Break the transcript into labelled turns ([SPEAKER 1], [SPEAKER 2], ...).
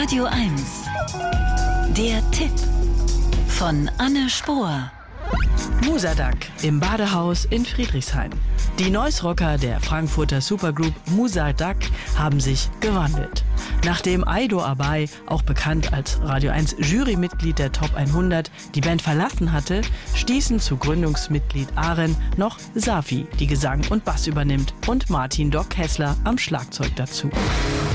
[SPEAKER 1] Radio 1. Der Tipp von Anne Spohr.
[SPEAKER 2] Musadag im Badehaus in Friedrichshain. Die Noise-Rocker der Frankfurter Supergroup Musadag haben sich gewandelt. Nachdem Aido Abay, auch bekannt als Radio 1 Jurymitglied der Top 100, die Band verlassen hatte, stießen zu Gründungsmitglied Aren noch Safi, die Gesang und Bass übernimmt, und Martin Doc Kessler am Schlagzeug dazu.